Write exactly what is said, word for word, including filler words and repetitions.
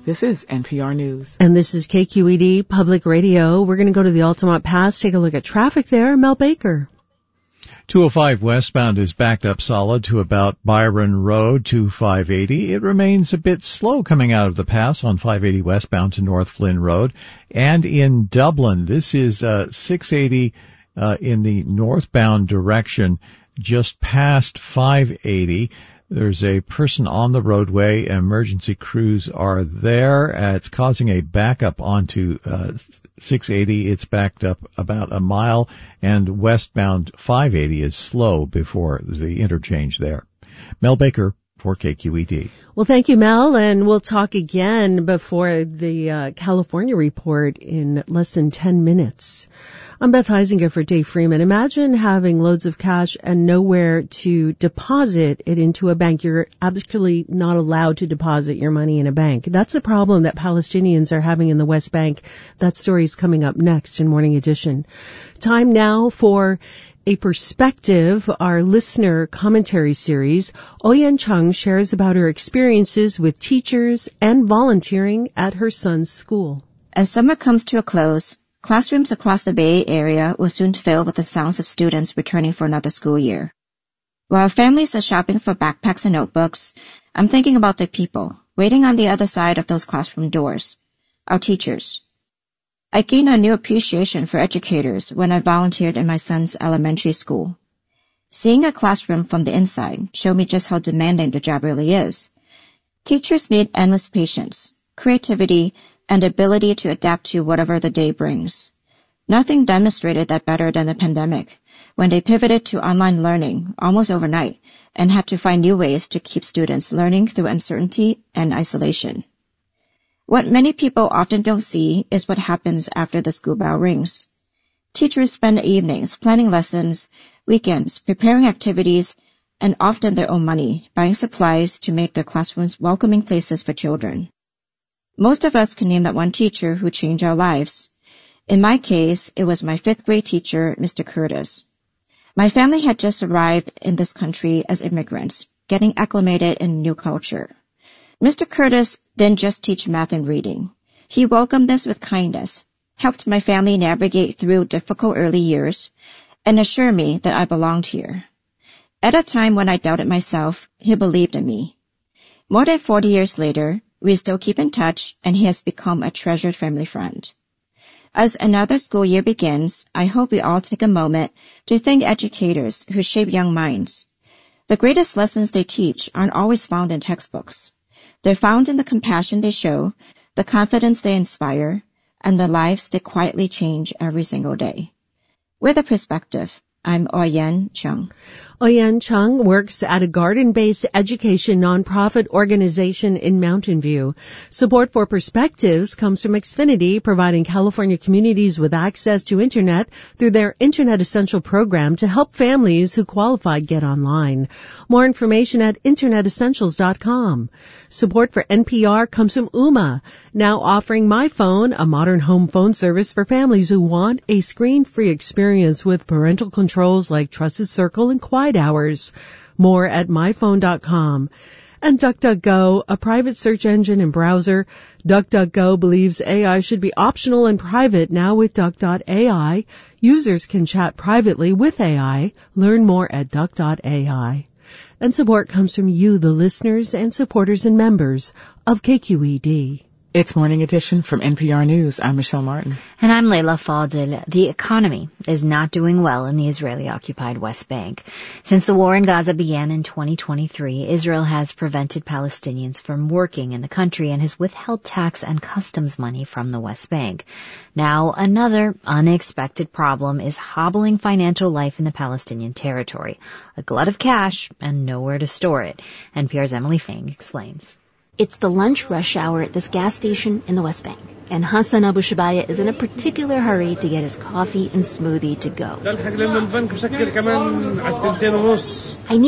This is N P R News. And this is K Q E D Public Radio. We're going to go to the Altamont Pass, take a look at traffic there. Mel Baker. two oh five westbound is backed up solid to about Byron Road to five eighty. It remains a bit slow coming out of the pass on five eighty westbound to North Flynn Road. And in Dublin, this is uh, six eighty uh, in the northbound direction just past five eighty. There's a person on the roadway. Emergency crews are there. Uh, it's causing a backup onto uh, six eighty. It's backed up about a mile, and westbound five eighty is slow before the interchange there. Mel Baker for K Q E D. Well, thank you, Mel, and we'll talk again before the uh, California report in less than ten minutes. I'm Beth Heisinger for Dave Freeman. Imagine having loads of cash and nowhere to deposit it into a bank. You're actually not allowed to deposit your money in a bank. That's the problem that Palestinians are having in the West Bank. That story is coming up next in Morning Edition. Time now for a perspective, our listener commentary series. Oyen Chung shares about her experiences with teachers and volunteering at her son's school. As summer comes to a close, classrooms across the Bay Area will soon fill with the sounds of students returning for another school year. While families are shopping for backpacks and notebooks, I'm thinking about the people waiting on the other side of those classroom doors, our teachers. I gained a new appreciation for educators when I volunteered in my son's elementary school. Seeing a classroom from the inside showed me just how demanding the job really is. Teachers need endless patience, creativity, and ability to adapt to whatever the day brings. Nothing demonstrated that better than the pandemic, when they pivoted to online learning almost overnight and had to find new ways to keep students learning through uncertainty and isolation. What many people often don't see is what happens after the school bell rings. Teachers spend evenings planning lessons, weekends preparing activities, and often their own money buying supplies to make their classrooms welcoming places for children. Most of us can name that one teacher who changed our lives. In my case, it was my fifth grade teacher, Mister Curtis. My family had just arrived in this country as immigrants, getting acclimated in a new culture. Mister Curtis didn't just teach math and reading. He welcomed us with kindness, helped my family navigate through difficult early years, and assured me that I belonged here. At a time when I doubted myself, he believed in me. More than forty years later, we still keep in touch, and he has become a treasured family friend. As another school year begins, I hope we all take a moment to thank educators who shape young minds. The greatest lessons they teach aren't always found in textbooks. They're found in the compassion they show, the confidence they inspire, and the lives they quietly change every single day. With a perspective, I'm Oyen Chung. Oyen Chung works at a garden-based education nonprofit organization in Mountain View. Support for Perspectives comes from Xfinity, providing California communities with access to Internet through their Internet Essential program to help families who qualify get online. More information at internet essentials dot com. Support for N P R comes from Ooma, now offering My Phone, a modern home phone service for families who want a screen-free experience with parental controls like Trusted Circle and Quiet Hours. More at my phone dot com. And DuckDuckGo, a private search engine and browser. DuckDuckGo believes A I should be optional and private. Now with Duck dot A I, users can chat privately with A I. Learn more at Duck dot A I. And support comes from you, the listeners and supporters and members of K Q E D. It's Morning Edition from N P R News. I'm Michelle Martin. And I'm Leila Fadel. The economy is not doing well in the Israeli-occupied West Bank. Since the war in Gaza began in twenty twenty-three, Israel has prevented Palestinians from working in the country and has withheld tax and customs money from the West Bank. Now, another unexpected problem is hobbling financial life in the Palestinian territory. A glut of cash and nowhere to store it. N P R's Emily Fang explains. It's the lunch rush hour at this gas station in the West Bank, and Hassan Abu Shabaya is in a particular hurry to get his coffee and smoothie to go. I need